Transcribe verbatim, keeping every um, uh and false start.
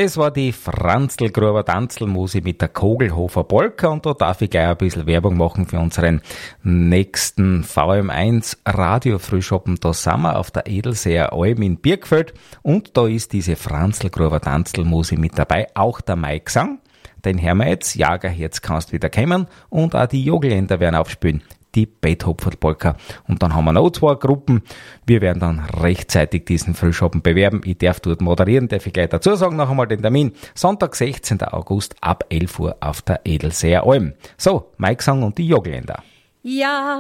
Das war die Franzl-Gruber Tanzl-Musik mit der Kogelhofer Polka und da darf ich gleich ein bisschen Werbung machen für unseren nächsten V M eins Radio-Frühschoppen. Da sind wir auf der Edelseer Alm in Birkfeld und da ist diese Franzl-Gruber Tanzl-Musik mit dabei, auch der Maigesang. Den hören wir jetzt, Jager, jetzt kannst wieder kommen und auch die Jogländer werden aufspielen. Die Betthopferl-Polka. Und dann haben wir noch zwei Gruppen. Wir werden dann rechtzeitig diesen Frühschoppen bewerben. Ich darf dort moderieren, darf ich gleich dazu sagen, noch einmal den Termin. Sonntag, sechzehnten August ab elf Uhr auf der Edelseer Alm. So, Maigesang und die Jogländer. Ja.